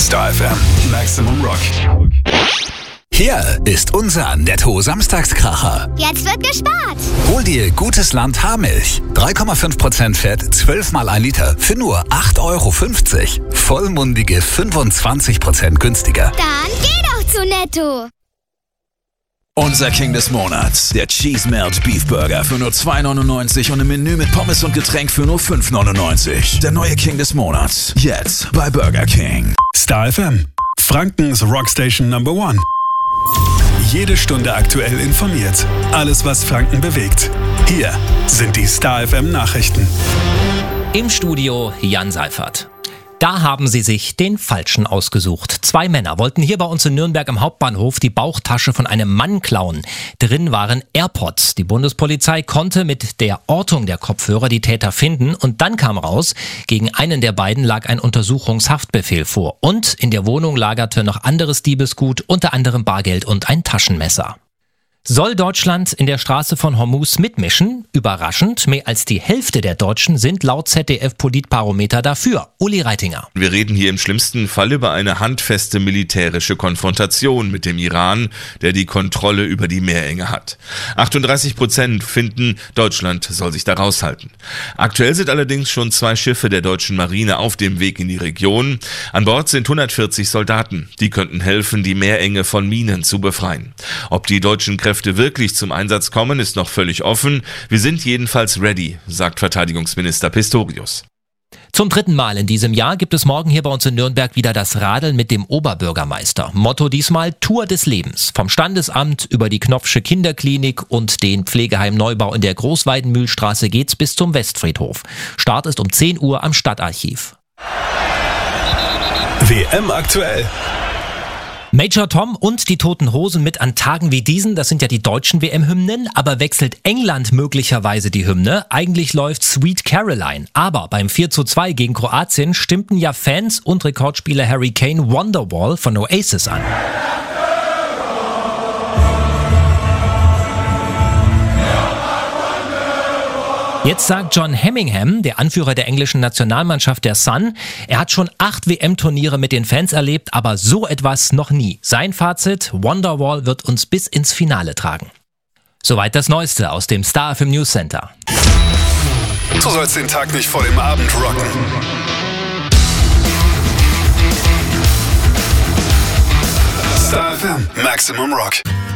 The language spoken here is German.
Star FM Maximum Rock. Hier ist unser Netto-Samstagskracher. Jetzt wird gespart. Hol dir gutes Land Haarmilch. 3,5% Fett, 12 mal 1 Liter für nur 8,50 €. Vollmundige 25% günstiger. Dann geh doch zu Netto. Unser King des Monats, der Cheese Melt Beef Burger für nur 2,99 € und im Menü mit Pommes und Getränk für nur 5,99 €. Der neue King des Monats, jetzt bei Burger King. Star FM, Frankens Rockstation Number 1. Jede Stunde aktuell informiert. Alles, was Franken bewegt. Hier sind die Star FM Nachrichten. Im Studio Jan Seifert. Da haben sie sich den Falschen ausgesucht. 2 Männer wollten hier bei uns in Nürnberg am Hauptbahnhof die Bauchtasche von einem Mann klauen. Drin waren AirPods. Die Bundespolizei konnte mit der Ortung der Kopfhörer die Täter finden. Und dann kam raus, gegen einen der beiden lag ein Untersuchungshaftbefehl vor. Und in der Wohnung lagerte noch anderes Diebesgut, unter anderem Bargeld und ein Taschenmesser. Soll Deutschland in der Straße von Hormuz mitmischen? Überraschend, mehr als die Hälfte der Deutschen sind laut ZDF-Politbarometer dafür. Uli Reitinger. Wir reden hier im schlimmsten Fall über eine handfeste militärische Konfrontation mit dem Iran, der die Kontrolle über die Meerenge hat. 38% finden, Deutschland soll sich da raushalten. Aktuell sind allerdings schon 2 Schiffe der deutschen Marine auf dem Weg in die Region. An Bord sind 140 Soldaten. Die könnten helfen, die Meerenge von Minen zu befreien. Ob die deutschen Kräfte wirklich zum Einsatz kommen, ist noch völlig offen. Wir sind jedenfalls ready, sagt Verteidigungsminister Pistorius. Zum 3. Mal in diesem Jahr gibt es morgen hier bei uns in Nürnberg wieder das Radeln mit dem Oberbürgermeister. Motto diesmal Tour des Lebens. Vom Standesamt über die Knopfsche Kinderklinik und den Pflegeheim Neubau in der Großweidenmühlstraße geht's bis zum Westfriedhof. Start ist um 10 Uhr am Stadtarchiv. WM aktuell. Major Tom und die Toten Hosen mit an Tagen wie diesen, das sind ja die deutschen WM-Hymnen, aber wechselt England möglicherweise die Hymne? Eigentlich läuft Sweet Caroline, aber beim 4:2 gegen Kroatien stimmten ja Fans und Rekordspieler Harry Kane Wonderwall von Oasis an. Jetzt sagt John Hemmingham, der Anführer der englischen Nationalmannschaft der Sun, er hat schon 8 WM-Turniere mit den Fans erlebt, aber so etwas noch nie. Sein Fazit, Wonderwall wird uns bis ins Finale tragen. Soweit das Neueste aus dem Star FM News Center. Du sollst den Tag nicht vor dem Abend rocken. Star FM Maximum Rock.